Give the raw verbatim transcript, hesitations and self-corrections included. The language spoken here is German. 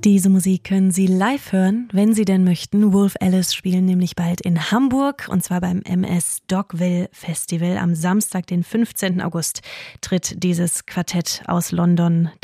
Diese Musik können Sie live hören, wenn Sie denn möchten. Wolf Alice spielen nämlich bald in Hamburg und zwar beim M S Dogville Festival. Am Samstag, den fünfzehnten August, tritt dieses Quartett aus London